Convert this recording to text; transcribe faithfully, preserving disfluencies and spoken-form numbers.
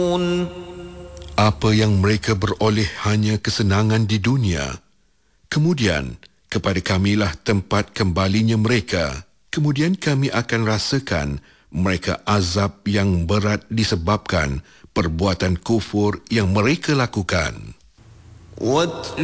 Apa yang mereka beroleh hanya kesenangan di dunia. Kemudian, kepada kamilah tempat kembalinya mereka. Kemudian kami akan rasakan mereka azab yang berat disebabkan perbuatan kufur yang mereka lakukan.